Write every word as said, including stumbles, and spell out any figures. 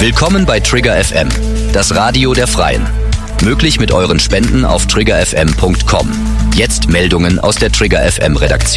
Willkommen bei Trigger F M, das Radio der Freien. Möglich mit euren Spenden auf trigger f m punkt com. Jetzt Meldungen aus der Trigger F M Redaktion.